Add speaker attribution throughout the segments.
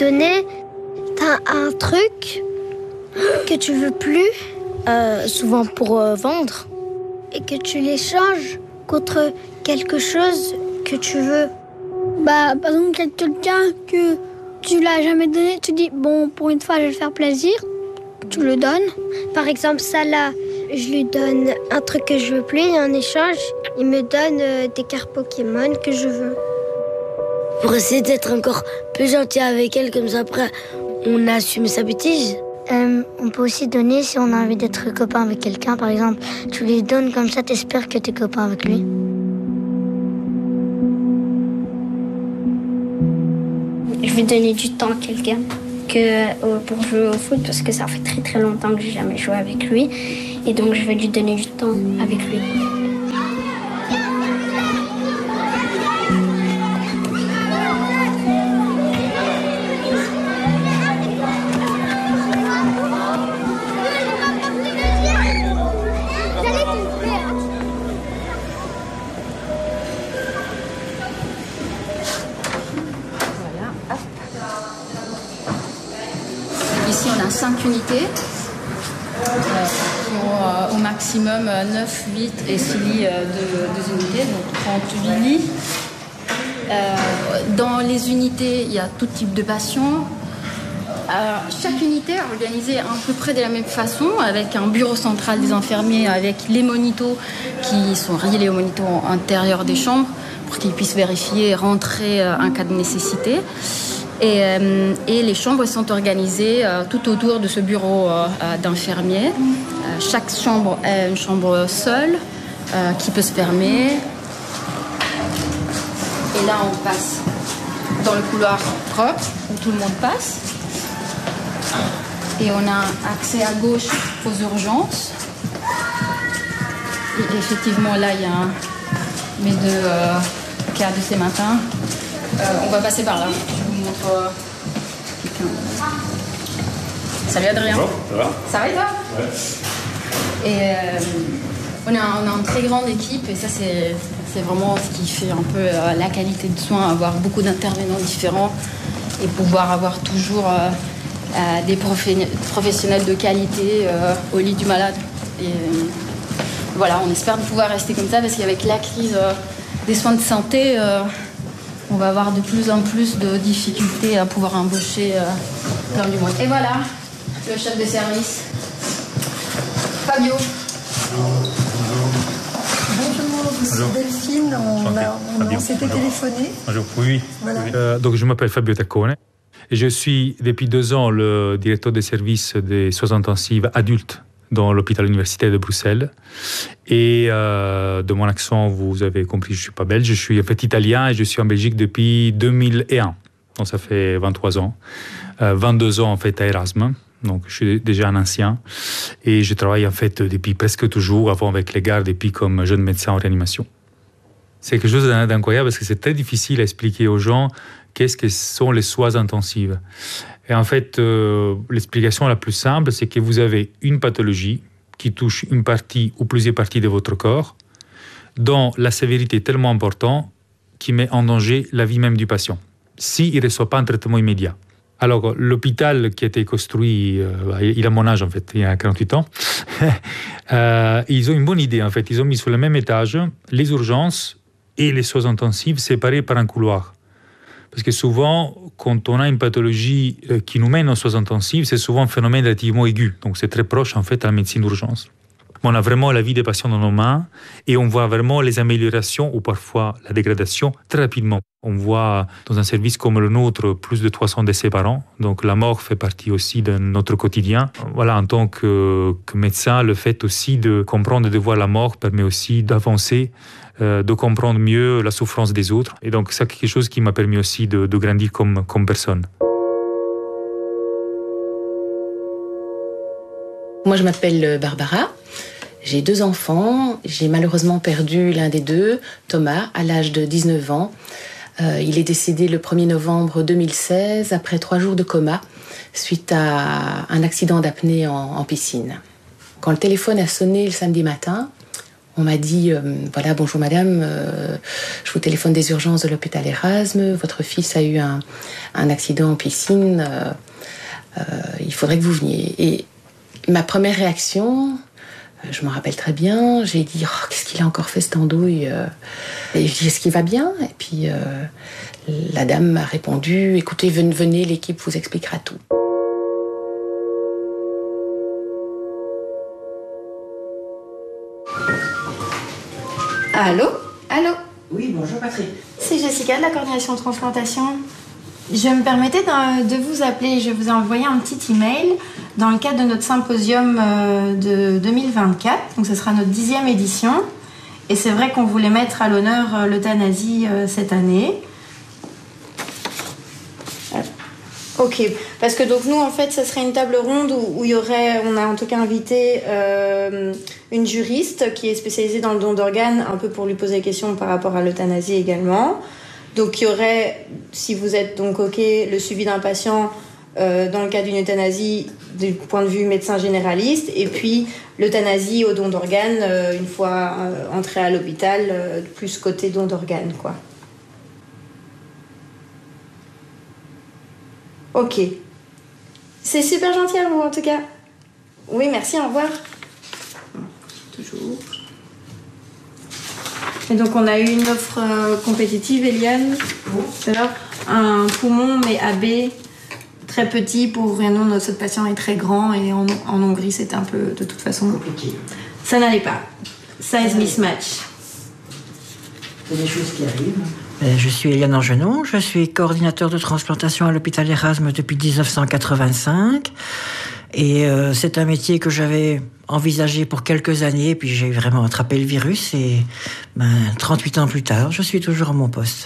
Speaker 1: donné, t'as un truc que tu veux plus, souvent pour vendre, et que tu l'échanges contre quelque chose que tu veux.
Speaker 2: Par exemple, quelqu'un que tu l'as jamais donné, tu dis, bon, pour une fois, je vais le faire plaisir. Tu le donnes.
Speaker 1: Par exemple, ça là, je lui donne un truc que je veux plus, et en échange, il me donne des cartes Pokémon que je veux.
Speaker 3: Pour essayer d'être encore plus gentil avec elle, comme ça après, on assume sa bêtise.
Speaker 1: On peut aussi donner si on a envie d'être copain avec quelqu'un, par exemple. Tu lui donnes comme ça, t'espères que t'es copain avec lui.
Speaker 2: Je vais donner du temps à quelqu'un pour jouer au foot parce que ça fait très très longtemps que j'ai jamais joué avec lui. Et donc je vais lui donner du temps avec lui.
Speaker 4: Ici, on a 5 unités pour au maximum 9, 8 et 6 lits de unités, donc 38 lits. Dans les unités, il y a tout type de patients. Chaque unité est organisée à peu près de la même façon, avec un bureau central des infirmiers, avec les monitos qui sont reliés aux monitos intérieurs des chambres pour qu'ils puissent vérifier et rentrer en cas de nécessité. Et les chambres sont organisées tout autour de ce bureau d'infirmiers. Chaque chambre est une chambre seule qui peut se fermer. Et là, on passe dans le couloir propre où tout le monde passe. Et on a accès à gauche aux urgences. Et effectivement, là, il y a mes 2 cas de ce matin. On va passer par là. Salut Adrien.
Speaker 5: Bonjour, ça va?
Speaker 4: Ça va et toi?
Speaker 5: Ouais.
Speaker 4: Et on a une très grande équipe et ça c'est vraiment ce qui fait un peu la qualité de soins, avoir beaucoup d'intervenants différents et pouvoir avoir toujours des professionnels de qualité au lit du malade. Et voilà, on espère pouvoir rester comme ça parce qu'avec la crise des soins de santé, on va avoir de plus en plus de difficultés à pouvoir embaucher plein du monde. Et voilà, le chef de service, Fabio.
Speaker 6: Bonjour, je suis Delphine, on s'était téléphoné.
Speaker 5: Bonjour, oui.
Speaker 6: Voilà.
Speaker 5: Donc je m'appelle Fabio Taccone et je suis depuis 2 ans le directeur des services des soins intensifs adultes dans l'hôpital universitaire de Bruxelles. Et de mon accent, vous avez compris, je ne suis pas belge, je suis en fait italien et je suis en Belgique depuis 2001. Donc ça fait 23 ans. 22 ans en fait à Erasme. Donc je suis déjà un ancien. Et je travaille en fait depuis presque toujours, avant avec les gardes et puis comme jeune médecin en réanimation. C'est quelque chose d'incroyable parce que c'est très difficile à expliquer aux gens qu'est-ce que sont les soins intensifs. Et en fait, l'explication la plus simple, c'est que vous avez une pathologie qui touche une partie ou plusieurs parties de votre corps, dont la sévérité est tellement importante qu'il met en danger la vie même du patient, s'il ne reçoit pas un traitement immédiat. Alors, l'hôpital qui a été construit, il a mon âge en fait, il y a 48 ans, ils ont une bonne idée en fait. Ils ont mis sur le même étage les urgences et les soins intensifs séparés par un couloir. Parce que souvent, quand on a une pathologie qui nous mène aux soins intensifs, c'est souvent un phénomène relativement aigu. Donc c'est très proche en fait à la médecine d'urgence. On a vraiment la vie des patients dans nos mains et on voit vraiment les améliorations ou parfois la dégradation très rapidement. On voit dans un service comme le nôtre plus de 300 décès par an. Donc la mort fait partie aussi de notre quotidien. Voilà, en tant que médecin, le fait aussi de comprendre et de voir la mort permet aussi d'avancer, de comprendre mieux la souffrance des autres. Et donc c'est quelque chose qui m'a permis aussi de grandir comme personne.
Speaker 7: Moi je m'appelle Barbara. J'ai 2 enfants, j'ai malheureusement perdu l'un des 2, Thomas, à l'âge de 19 ans. Il est décédé le 1er novembre 2016 après 3 jours de coma suite à un accident d'apnée en piscine. Quand le téléphone a sonné le samedi matin, On m'a dit, voilà, bonjour madame, je vous téléphone des urgences de l'hôpital Erasme, votre fils a eu un accident en piscine, il faudrait que vous veniez. Et ma première réaction, je m'en rappelle très bien, j'ai dit, oh, qu'est-ce qu'il a encore fait cette andouille? Et je dis, est-ce qu'il va bien? Et puis la dame m'a répondu, écoutez, venez, l'équipe vous expliquera tout.
Speaker 8: Allô? Allô?
Speaker 9: Oui, bonjour Patrick.
Speaker 8: C'est Jessica de la coordination transplantation. Je me permettais de vous appeler. Je vous ai envoyé un petit email dans le cadre de notre symposium de 2024. Donc ce sera notre 10e édition. Et c'est vrai qu'on voulait mettre à l'honneur l'euthanasie cette année. Ok, parce que donc nous en fait ça serait une table ronde où il y aurait, on a en tout cas invité une juriste qui est spécialisée dans le don d'organes, un peu pour lui poser des questions par rapport à l'euthanasie également. Donc il y aurait, si vous êtes donc ok, le suivi d'un patient dans le cas d'une euthanasie du point de vue médecin généraliste, et puis l'euthanasie au don d'organes une fois entré à l'hôpital, plus côté don d'organes quoi. Ok. C'est super gentil à vous en tout cas. Oui, merci, au revoir. Toujours. Et donc on a eu une offre compétitive, Eliane. C'est là, un poumon mais AB, très petit pour ouvrir. Nous, notre patient est très grand et en Hongrie c'était un peu de toute façon
Speaker 9: compliqué.
Speaker 8: Ça n'allait pas. Size mismatch.
Speaker 9: C'est des choses qui arrivent.
Speaker 10: Je suis Eliane Angenon, je suis coordinateur de transplantation à l'hôpital Erasme depuis 1985. Et c'est un métier que j'avais envisagé pour quelques années, puis j'ai vraiment attrapé le virus et 38 ans plus tard, je suis toujours à mon poste.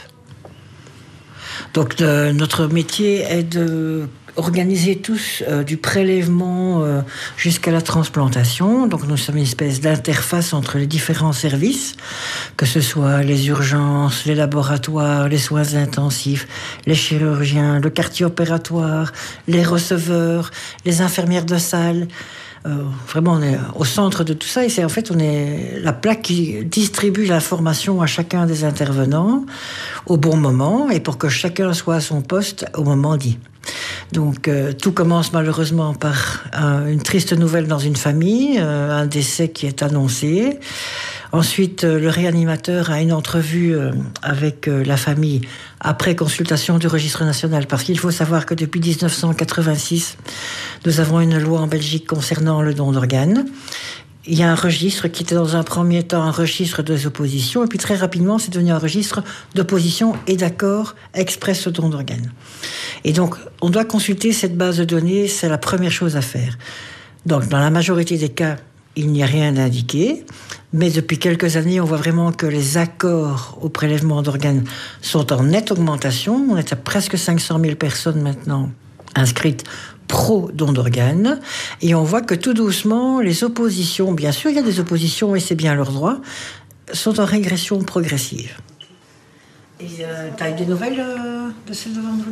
Speaker 10: Donc notre métier est de organiser tous du prélèvement jusqu'à la transplantation. Donc nous sommes une espèce d'interface entre les différents services, que ce soit les urgences, les laboratoires, les soins intensifs, les chirurgiens, le quartier opératoire, les receveurs, les infirmières de salle. Vraiment, on est au centre de tout ça et on est la plaque qui distribue l'information à chacun des intervenants au bon moment et pour que chacun soit à son poste au moment dit. Donc tout commence malheureusement par une triste nouvelle dans une famille, un décès qui est annoncé. Ensuite, le réanimateur a une entrevue avec la famille après consultation du registre national, parce qu'il faut savoir que depuis 1986, nous avons une loi en Belgique concernant le don d'organes. Il y a un registre qui était dans un premier temps un registre des oppositions, et puis très rapidement, c'est devenu un registre d'opposition et d'accord express au don d'organes. Et donc, on doit consulter cette base de données, c'est la première chose à faire. Donc, dans la majorité des cas, il n'y a rien d'indiqué, mais depuis quelques années, on voit vraiment que les accords au prélèvement d'organes sont en nette augmentation. On est à presque 500 000 personnes maintenant inscrites pro-don d'organes, et on voit que tout doucement, les oppositions, bien sûr, il y a des oppositions et c'est bien leur droit, sont en régression progressive. Et tu as eu des nouvelles de celle de vendredi ?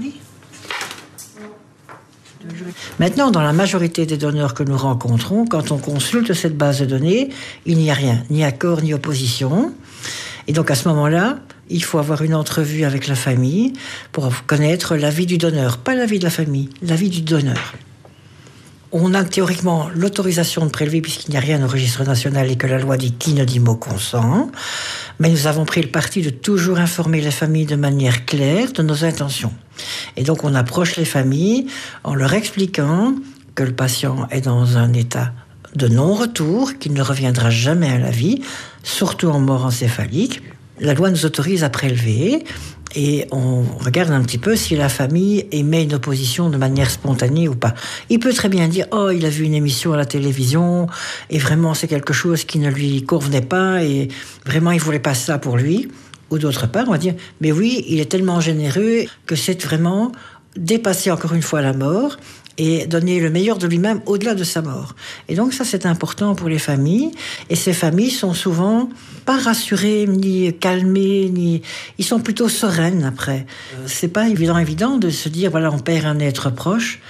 Speaker 10: Maintenant, dans la majorité des donneurs que nous rencontrons, quand on consulte cette base de données, il n'y a rien, ni accord, ni opposition. Et donc, à ce moment-là, il faut avoir une entrevue avec la famille pour connaître l'avis du donneur. Pas l'avis de la famille, l'avis du donneur. On a théoriquement l'autorisation de prélever puisqu'il n'y a rien au registre national et que la loi dit qui ne dit mot consent. Mais nous avons pris le parti de toujours informer les familles de manière claire de nos intentions. Et donc on approche les familles en leur expliquant que le patient est dans un état de non-retour, qu'il ne reviendra jamais à la vie, surtout en mort encéphalique. La loi nous autorise à prélever et on regarde un petit peu si la famille émet une opposition de manière spontanée ou pas. Il peut très bien dire « Oh, il a vu une émission à la télévision et vraiment c'est quelque chose qui ne lui convenait pas et vraiment il voulait pas ça pour lui ». Ou d'autre part, on va dire « Mais oui, il est tellement généreux que c'est vraiment dépasser encore une fois la mort ». Et donner le meilleur de lui-même au-delà de sa mort. Et donc ça, c'est important pour les familles. Et ces familles sont souvent pas rassurées, ni calmées, ni... Ils sont plutôt sereines après. C'est pas évident de se dire, voilà, on perd un être proche.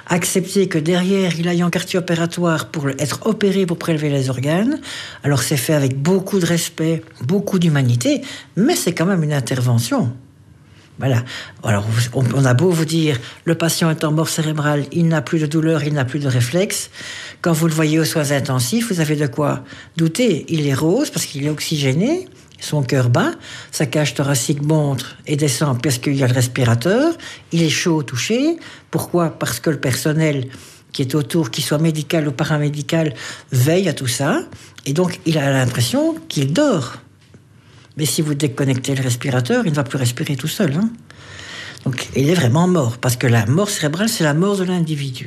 Speaker 10: accepter que derrière, il aille en quartier opératoire pour être opéré pour prélever les organes. Alors c'est fait avec beaucoup de respect, beaucoup d'humanité, mais c'est quand même une intervention. Voilà. Alors, on a beau vous dire, le patient est en mort cérébrale, il n'a plus de douleur, il n'a plus de réflexe. Quand vous le voyez aux soins intensifs, vous avez de quoi douter. Il est rose parce qu'il est oxygéné, son cœur bat, sa cage thoracique monte et descend parce qu'il y a le respirateur. Il est chaud au toucher. Pourquoi ? Parce que le personnel qui est autour, qu'il soit médical ou paramédical, veille à tout ça. Et donc, il a l'impression qu'il dort. Mais si vous déconnectez le respirateur, il ne va plus respirer tout seul. Hein. Donc, il est vraiment mort. Parce que la mort cérébrale, c'est la mort de l'individu.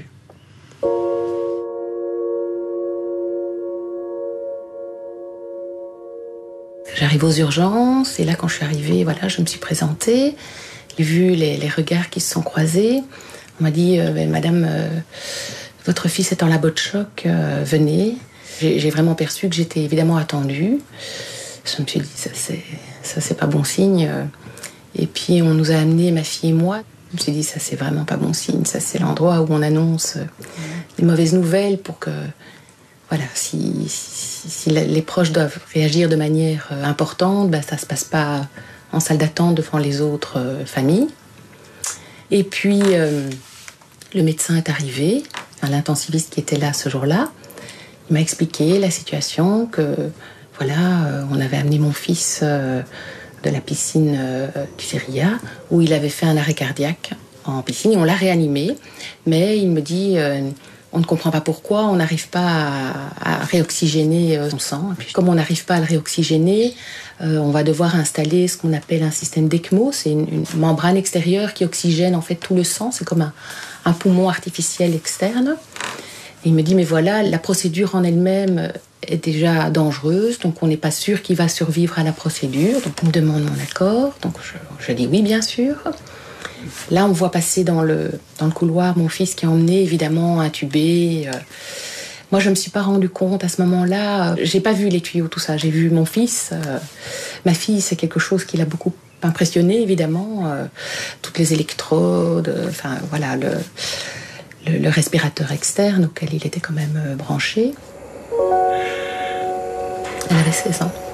Speaker 7: J'arrive aux urgences, et là, quand je suis arrivée, voilà, je me suis présentée. J'ai vu les regards qui se sont croisés. On m'a dit, Madame, votre fils est en labo de choc, venez. J'ai vraiment perçu que j'étais évidemment attendue. Je me suis dit, ça c'est pas bon signe. Et puis on nous a amenés, ma fille et moi. Je me suis dit, ça c'est vraiment pas bon signe. Ça c'est l'endroit où on annonce des mauvaises nouvelles pour que, voilà, si les proches doivent réagir de manière importante, ça se passe pas en salle d'attente devant les autres familles. Et puis le médecin est arrivé, l'intensiviste qui était là ce jour-là. Il m'a expliqué la situation, que voilà, on avait amené mon fils de la piscine du Feria, où il avait fait un arrêt cardiaque en piscine, et on l'a réanimé. Mais il me dit, on ne comprend pas pourquoi, on n'arrive pas à réoxygéner son sang. Et puis, comme on n'arrive pas à le réoxygéner, on va devoir installer ce qu'on appelle un système d'ECMO. C'est une membrane extérieure qui oxygène en fait tout le sang. C'est comme un poumon artificiel externe. Et il me dit, mais voilà, la procédure en elle-même est déjà dangereuse, donc on n'est pas sûr qu'il va survivre à la procédure. Donc on me demande mon accord, donc je dis oui, bien sûr. Là, on voit passer dans le couloir mon fils qui est emmené, évidemment, intubé. Moi, je ne me suis pas rendu compte à ce moment-là. J'ai pas vu les tuyaux, tout ça. J'ai vu mon fils. Ma fille, c'est quelque chose qui l'a beaucoup impressionné, évidemment. Toutes les électrodes, enfin, voilà, le respirateur externe auquel il était quand même branché. Elle avait 16 ans.